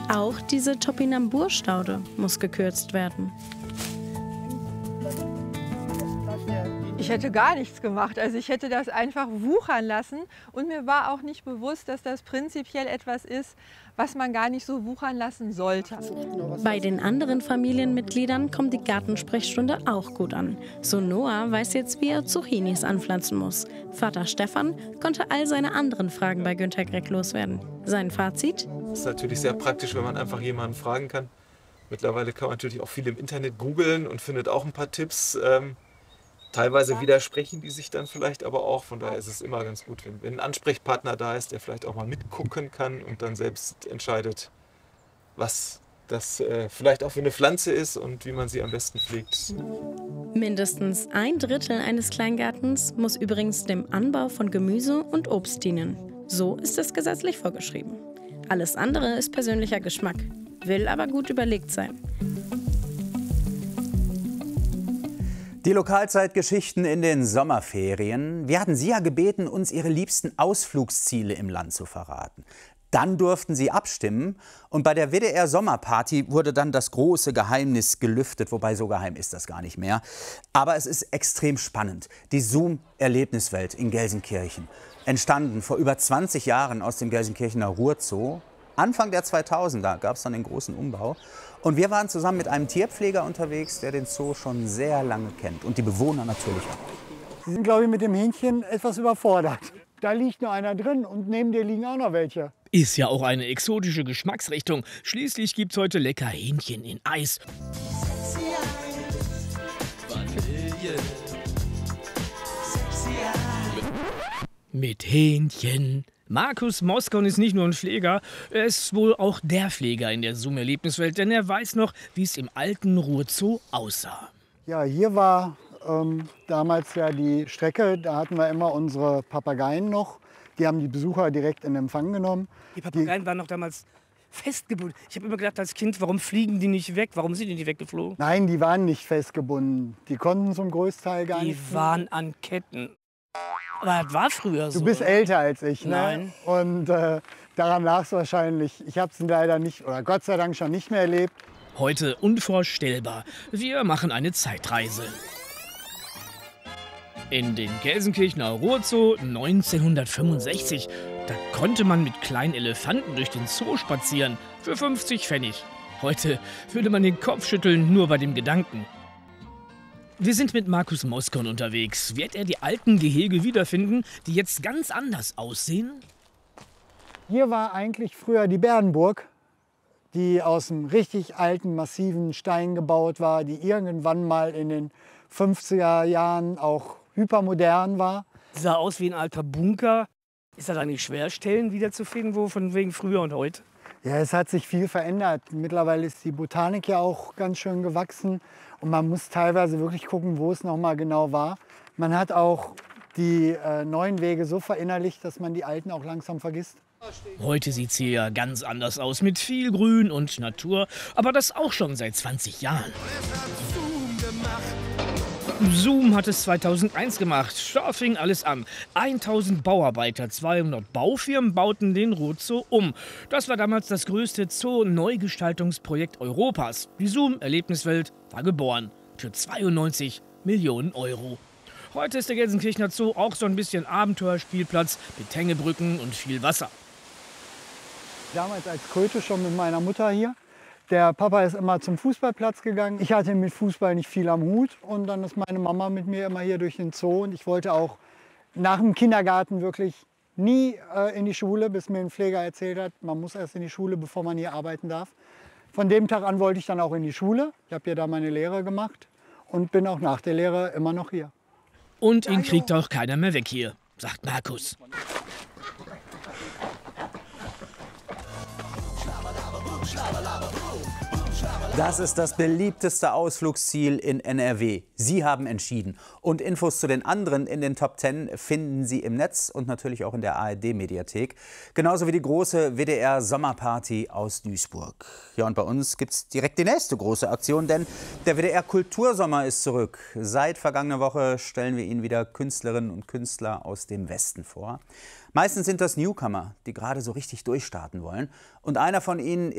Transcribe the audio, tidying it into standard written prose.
Auch diese Topinambur-Staude muss gekürzt werden. Ich hätte gar nichts gemacht. Also ich hätte das einfach wuchern lassen. Und mir war auch nicht bewusst, dass das prinzipiell etwas ist, was man gar nicht so wuchern lassen sollte. Bei den anderen Familienmitgliedern kommt die Gartensprechstunde auch gut an. So Noah weiß jetzt, wie er Zucchinis anpflanzen muss. Vater Stefan konnte all seine anderen Fragen bei Günter Greck loswerden. Sein Fazit? Das ist natürlich sehr praktisch, wenn man einfach jemanden fragen kann. Mittlerweile kann man natürlich auch viel im Internet googeln und findet auch ein paar Tipps. Teilweise widersprechen die sich dann vielleicht aber auch. Von daher ist es immer ganz gut, wenn ein Ansprechpartner da ist, der vielleicht auch mal mitgucken kann und dann selbst entscheidet, was das vielleicht auch für eine Pflanze ist und wie man sie am besten pflegt. Mindestens 1/3 eines Kleingartens muss übrigens dem Anbau von Gemüse und Obst dienen. So ist es gesetzlich vorgeschrieben. Alles andere ist persönlicher Geschmack, will aber gut überlegt sein. Die Lokalzeitgeschichten in den Sommerferien. Wir hatten Sie ja gebeten, uns Ihre liebsten Ausflugsziele im Land zu verraten. Dann durften Sie abstimmen und bei der WDR-Sommerparty wurde dann das große Geheimnis gelüftet, wobei so geheim ist das gar nicht mehr. Aber es ist extrem spannend. Die Zoom-Erlebniswelt in Gelsenkirchen. Entstanden vor über 20 Jahren aus dem Gelsenkirchener Ruhrzoo. Anfang der 2000er gab es dann den großen Umbau. Und wir waren zusammen mit einem Tierpfleger unterwegs, der den Zoo schon sehr lange kennt. Und die Bewohner natürlich auch. Sie sind, glaube ich, mit dem Hähnchen etwas überfordert. Da liegt nur einer drin und neben dir liegen auch noch welche. Ist ja auch eine exotische Geschmacksrichtung. Schließlich gibt's heute lecker Hähnchen in Eis. Mit Hähnchen. Markus Moskon ist nicht nur ein Pfleger, er ist wohl auch der Pfleger in der Zoom-Erlebniswelt, denn er weiß noch, wie es im alten Ruhrzoo aussah. Ja, hier war damals ja die Strecke, da hatten wir immer unsere Papageien noch. Die haben die Besucher direkt in Empfang genommen. Die Papageien waren noch damals festgebunden. Ich habe immer gedacht als Kind, warum fliegen die nicht weg? Warum sind die nicht weggeflogen? Nein, die waren nicht festgebunden. Die konnten zum Großteil gar nicht. Die waren an Ketten. Aber das war früher so. Du bist älter als ich, ne? Nein. Und daran lag es wahrscheinlich. Ich habe es leider nicht, oder Gott sei Dank schon nicht mehr erlebt. Heute unvorstellbar. Wir machen eine Zeitreise. In den Gelsenkirchener Ruhrzoo 1965. Da konnte man mit kleinen Elefanten durch den Zoo spazieren. Für 50 Pfennig. Heute würde man den Kopf schütteln, nur bei dem Gedanken. Wir sind mit Markus Moskon unterwegs. Wird er die alten Gehege wiederfinden, die jetzt ganz anders aussehen? Hier war eigentlich früher die Bärenburg, die aus einem richtig alten, massiven Stein gebaut war, die irgendwann mal in den 50er Jahren auch hypermodern war. Sah aus wie ein alter Bunker. Ist das eigentlich schwer, Stellen wiederzufinden, wo von wegen früher und heute? Ja, es hat sich viel verändert. Mittlerweile ist die Botanik ja auch ganz schön gewachsen. Und man muss teilweise wirklich gucken, wo es noch mal genau war. Man hat auch die neuen Wege so verinnerlicht, dass man die alten auch langsam vergisst. Heute sieht es hier ja ganz anders aus, mit viel Grün und Natur. Aber das auch schon seit 20 Jahren. Zoom hat es 2001 gemacht. Da fing alles an. 1000 Bauarbeiter, 200 Baufirmen bauten den Ruhrzoo um. Das war damals das größte Zoo-Neugestaltungsprojekt Europas. Die Zoom-Erlebniswelt war geboren. Für 92 Millionen Euro. Heute ist der Gelsenkirchener Zoo auch so ein bisschen Abenteuerspielplatz mit Hängebrücken und viel Wasser. Damals als Kröte schon mit meiner Mutter hier. Der Papa ist immer zum Fußballplatz gegangen. Ich hatte mit Fußball nicht viel am Hut. Und dann ist meine Mama mit mir immer hier durch den Zoo. Und ich wollte auch nach dem Kindergarten wirklich nie in die Schule, bis mir ein Pfleger erzählt hat, man muss erst in die Schule, bevor man hier arbeiten darf. Von dem Tag an wollte ich dann auch in die Schule. Ich habe hier da meine Lehre gemacht und bin auch nach der Lehre immer noch hier. Und ihn kriegt auch keiner mehr weg hier, sagt Markus. Das ist das beliebteste Ausflugsziel in NRW. Sie haben entschieden. Und Infos zu den anderen in den Top 10 finden Sie im Netz und natürlich auch in der ARD-Mediathek. Genauso wie die große WDR-Sommerparty aus Duisburg. Ja, und bei uns gibt es direkt die nächste große Aktion, denn der WDR-Kultursommer ist zurück. Seit vergangener Woche stellen wir Ihnen wieder Künstlerinnen und Künstler aus dem Westen vor. Meistens sind das Newcomer, die gerade so richtig durchstarten wollen. Und einer von ihnen